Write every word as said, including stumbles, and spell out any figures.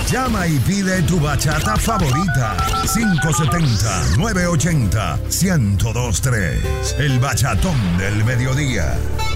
Llama y pide tu bachata favorita. cinco siete cero, nueve ocho cero, uno cero dos tres. El Bachatón del Mediodía.